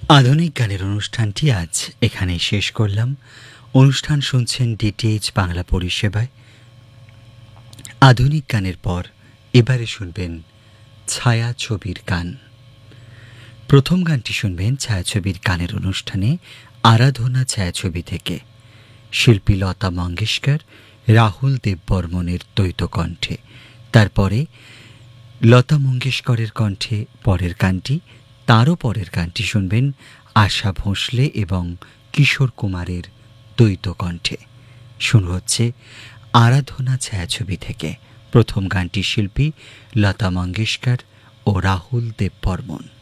আধুনিক গানের অনুষ্ঠানটি আজ এখানেই শেষ করলাম। অনুষ্ঠান শুনছেন ডিটিএইচ বাংলা পরিষেবায়। আধুনিক গানের পর এবারে শুনবেন ছায়াছবির গান। প্রথম গানটি শুনবেন ছায়াছবির গানের অনুষ্ঠানে আরাধনা ছায়াছবি থেকে শিল্পী লতা মঙ্গেশকর, রাহুল দেববর্মনের দ্বৈত কণ্ঠে। তারপরে লতা মঙ্গেশকরের কণ্ঠে পরের গানটি, তারও পরের গানটি শুনবেন আশা ভোঁসলে এবং কিশোর কুমারের দ্বৈত কণ্ঠে। শুরু হচ্ছে আরাধনা ছায়াছবি থেকে। প্রথম গানটি শিল্পী লতা মঙ্গেশকর ও রাহুল দেববর্মন।